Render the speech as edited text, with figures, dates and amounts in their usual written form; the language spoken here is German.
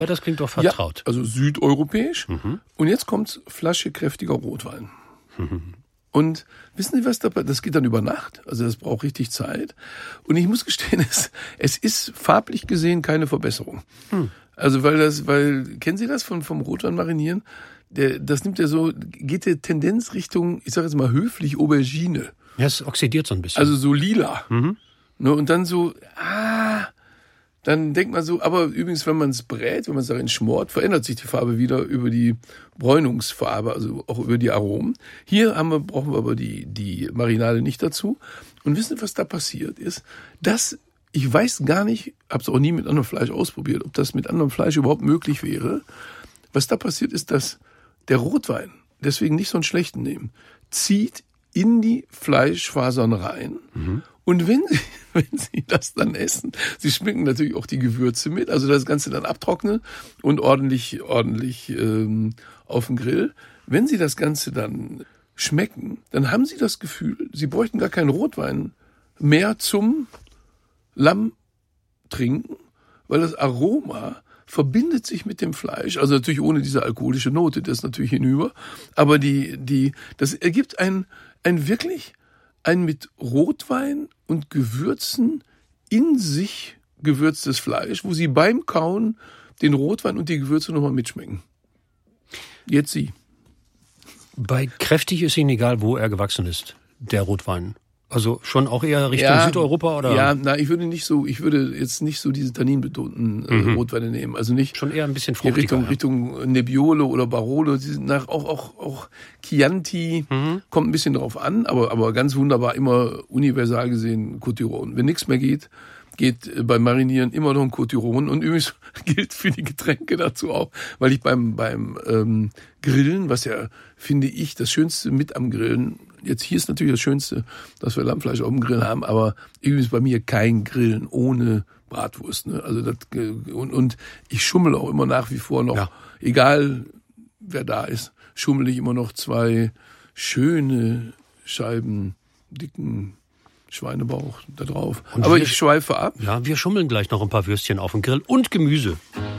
Ja, das klingt doch vertraut. Ja, also südeuropäisch. Und jetzt kommt Flasche kräftiger Rotwein. Und wissen Sie was dabei? Das geht dann über Nacht. Also das braucht richtig Zeit. Und ich muss gestehen, es ist farblich gesehen keine Verbesserung. Also kennen Sie das vom Rotwein marinieren? Das nimmt ja so, geht der Tendenz Richtung, ich sage jetzt mal höflich, Aubergine. Ja, es oxidiert so ein bisschen. Also so lila. Ne, und dann so, dann denkt man so, aber übrigens, wenn man es brät, wenn man es darin schmort, verändert sich die Farbe wieder über die Bräunungsfarbe, also auch über die Aromen. Hier brauchen wir aber die Marinade nicht dazu. Und wissen Sie, was da passiert ist? Ich weiß gar nicht, habe es auch nie mit anderem Fleisch ausprobiert, ob das mit anderem Fleisch überhaupt möglich wäre. Was da passiert ist, dass der Rotwein, deswegen nicht so einen schlechten nehmen, zieht in die Fleischfasern rein. Und wenn Sie das dann essen, Sie schmecken natürlich auch die Gewürze mit, also das Ganze dann abtrocknen und ordentlich auf den Grill. Wenn Sie das Ganze dann schmecken, dann haben Sie das Gefühl, Sie bräuchten gar keinen Rotwein mehr zum Lamm trinken, weil das Aroma verbindet sich mit dem Fleisch, also natürlich ohne diese alkoholische Note, das ist natürlich hinüber, aber das ergibt ein mit Rotwein und Gewürzen in sich gewürztes Fleisch, wo Sie beim Kauen den Rotwein und die Gewürze nochmal mitschmecken. Jetzt Sie. Bei kräftig ist Ihnen egal, wo er gewachsen ist, der Rotwein. Also schon auch eher Richtung Südeuropa, oder? Ja, ich würde jetzt nicht so diese tanninbetonten Rotweine nehmen. Also nicht. Schon eher ein bisschen fruchtiger. Richtung Nebbiolo oder Barolo. Die sind auch Chianti, kommt ein bisschen drauf an, aber ganz wunderbar, immer universal gesehen Côte-du-Rhône. Wenn nichts mehr geht beim Marinieren immer noch ein Côte-du-Rhône. Und übrigens gilt für die Getränke dazu auch, weil ich beim Grillen, was ja, finde ich, das Schönste mit am Grillen, jetzt hier ist natürlich das Schönste, dass wir Lammfleisch auf dem Grill haben, aber übrigens bei mir kein Grillen ohne Bratwurst. Ne? Also und ich schummel auch immer nach wie vor noch, egal wer da ist, schummel ich immer noch 2 schöne Scheiben dicken Schweinebauch da drauf. Aber ich schweife ab. Ja, wir schummeln gleich noch ein paar Würstchen auf den Grill und Gemüse.